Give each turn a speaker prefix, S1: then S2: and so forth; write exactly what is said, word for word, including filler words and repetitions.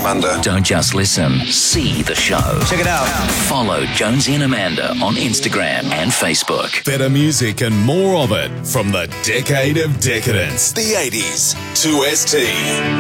S1: Thunder.
S2: Don't just listen, see the show.
S3: Check it out.
S2: Follow Jonesy and Amanda on Instagram and Facebook.
S4: Better music and more of it from the decade of decadence.
S1: The eighties. two S T.